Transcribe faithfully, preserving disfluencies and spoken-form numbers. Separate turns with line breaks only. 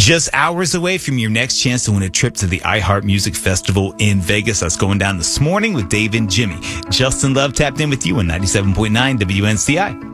Just hours away from your next chance to win a trip to the iHeart Music Festival in Vegas. That's going down this morning with Dave and Jimmy. Justin Love tapped in with you on ninety-seven point nine W N C I.